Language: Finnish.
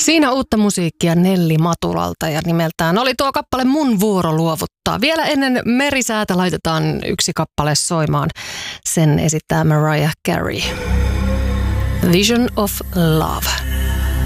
Siinä uutta musiikkia Nelli Matulalta ja nimeltään oli tuo kappale Mun vuoro luovuttaa. Vielä ennen merisäätä laitetaan yksi kappale soimaan. Sen esittää Mariah Carey. Vision of Love.